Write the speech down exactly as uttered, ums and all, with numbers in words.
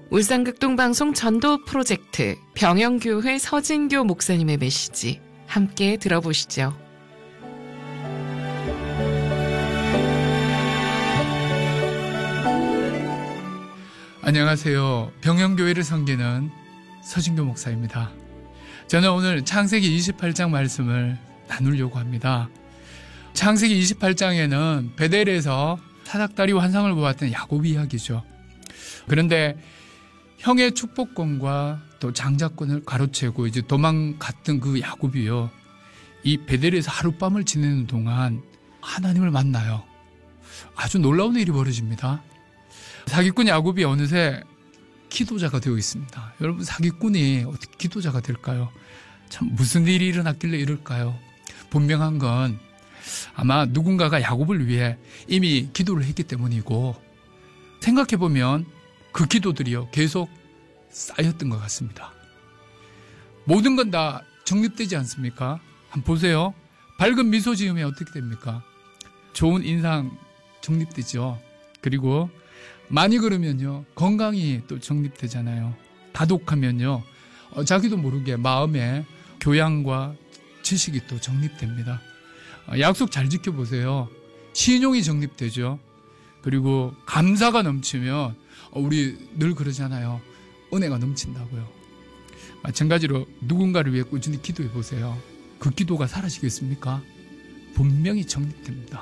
울산극동방송 전도 프로젝트 병영교회 서진교 목사님의 메시지 함께 들어보시죠. 안녕하세요. 병영교회를 섬기는 서진교 목사입니다. 저는 오늘 창세기 이십팔 장 말씀을 나누려고 합니다. 창세기 이십팔 장에는 베델에서 사닥다리와 환상을 보았던 야곱 이야기죠. 그런데 형의 축복권과 또 장자권을 가로채고 이제 도망갔던 그 야곱이요, 이 베델에서 하룻밤을 지내는 동안 하나님을 만나요. 아주 놀라운 일이 벌어집니다. 사기꾼 야곱이 어느새 기도자가 되어 있습니다. 여러분, 사기꾼이 어떻게 기도자가 될까요? 참 무슨 일이 일어났길래 이럴까요? 분명한 건 아마 누군가가 야곱을 위해 이미 기도를 했기 때문이고, 생각해보면 그 기도들이요 계속 쌓였던 것 같습니다. 모든 건 다 정립되지 않습니까? 한번 보세요. 밝은 미소 지으면 어떻게 됩니까? 좋은 인상 정립되죠. 그리고 많이 걸으면요 건강이 또 정립되잖아요. 다독하면요 어, 자기도 모르게 마음에 교양과 지식이 또 정립됩니다. 어, 약속 잘 지켜보세요. 신용이 정립되죠. 그리고 감사가 넘치면 어, 우리 늘 그러잖아요. 은혜가 넘친다고요. 마찬가지로 누군가를 위해 꾸준히 기도해 보세요. 그 기도가 사라지겠습니까? 분명히 정립됩니다.